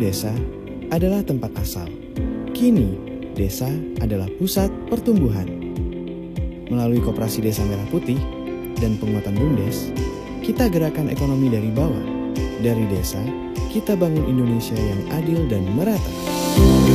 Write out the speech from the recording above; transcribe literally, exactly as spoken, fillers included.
desa adalah tempat asal. Kini, desa adalah pusat pertumbuhan. Melalui Koperasi Desa Merah Putih dan penguatan BUMDes, kita gerakan ekonomi dari bawah. Dari desa, kita bangun Indonesia yang adil dan merata.